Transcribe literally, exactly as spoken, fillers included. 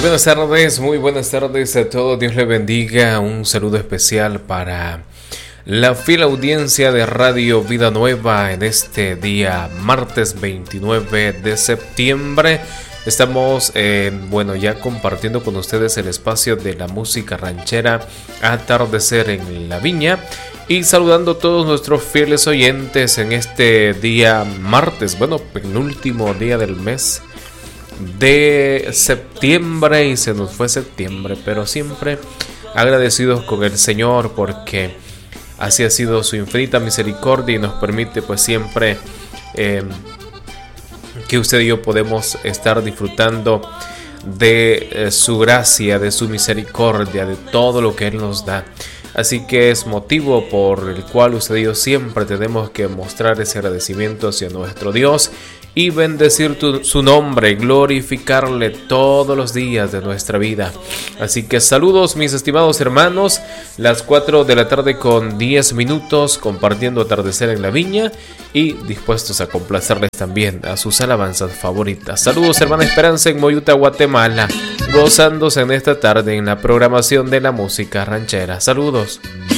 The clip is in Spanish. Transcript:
buenas tardes, muy buenas tardes a todos. Dios les bendiga. Un saludo especial para la fiel audiencia de Radio Vida Nueva en este día martes veintinueve de septiembre. Estamos, eh, bueno, ya compartiendo con ustedes el espacio de la música ranchera Atardecer en la Viña y saludando a todos nuestros fieles oyentes en este día martes, bueno, penúltimo día del mes de septiembre, y se nos fue septiembre, pero siempre agradecidos con el Señor porque así ha sido su infinita misericordia y nos permite pues siempre eh, que usted y yo podemos estar disfrutando de eh, su gracia, de su misericordia, de todo lo que Él nos da. Así que es motivo por el cual usted y yo siempre tenemos que mostrar ese agradecimiento hacia nuestro Dios y bendecir tu, su nombre, glorificarle todos los días de nuestra vida. Así que saludos mis estimados hermanos, las cuatro de la tarde con diez minutos compartiendo Atardecer en la Viña y dispuestos a complacerles también a sus alabanzas favoritas. Saludos hermana Esperanza en Moyuta, Guatemala, gozándose en esta tarde en la programación de la música ranchera. Saludos.